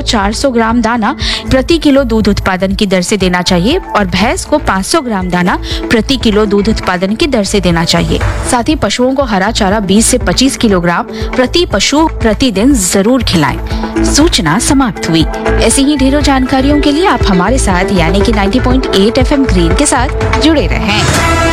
400 ग्राम दाना प्रति किलो दूध उत्पादन की दर से देना चाहिए और भैंस को 500 ग्राम दाना प्रति किलो दूध उत्पादन की दर से देना चाहिए। साथ ही पशुओं को हरा चारा 20 से 25 किलोग्राम प्रति पशु प्रतिदिन जरूर खिलाएं। सूचना समाप्त हुई। ऐसी ही ढेरों जानकारियों के लिए आप हमारे साथ यानी कि 90.8 FM ग्रीन के साथ जुड़े रहें।